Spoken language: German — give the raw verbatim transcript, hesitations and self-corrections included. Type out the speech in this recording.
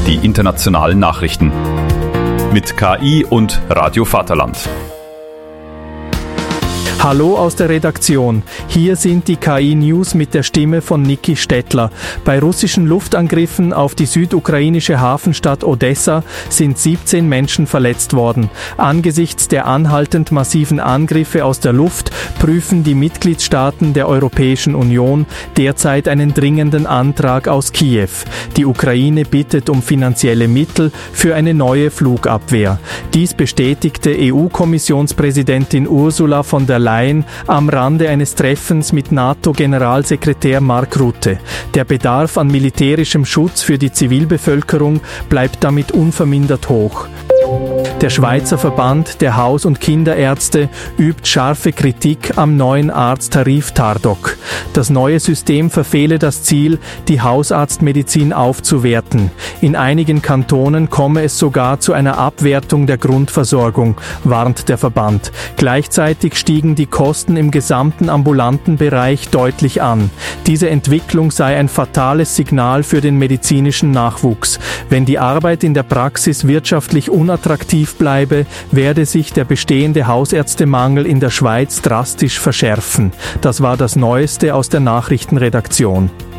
die internationalen Nachrichten. Mit K I und Radio Vaterland. Hallo aus der Redaktion. Hier sind die K I-News mit der Stimme von Niki Stettler. Bei russischen Luftangriffen auf die südukrainische Hafenstadt Odessa sind siebzehn Menschen verletzt worden. Angesichts der anhaltend massiven Angriffe aus der Luft prüfen die Mitgliedstaaten der Europäischen Union derzeit einen dringenden Antrag aus Kiew. Die Ukraine bittet um finanzielle Mittel für eine neue Flugabwehr. Dies bestätigte E U-Kommissionspräsidentin Ursula von der Leyen am Rande eines Treffens mit NATO-Generalsekretär Mark Rutte. Der Bedarf an militärischem Schutz für die Zivilbevölkerung bleibt damit unvermindert hoch. Der Schweizer Verband der Haus- und Kinderärzte übt scharfe Kritik am neuen Arzttarif Tardok. Das neue System verfehle das Ziel, die Hausarztmedizin aufzuwerten. In einigen Kantonen komme es sogar zu einer Abwertung der Grundversorgung, warnt der Verband. Gleichzeitig stiegen die Kosten im gesamten ambulanten Bereich deutlich an. Diese Entwicklung sei ein fatales Signal für den medizinischen Nachwuchs. Wenn die Arbeit in der Praxis wirtschaftlich unattraktiv bleibe, werde sich der bestehende Hausärztemangel in der Schweiz drastisch verschärfen. Das war das Neueste aus der Nachrichtenredaktion.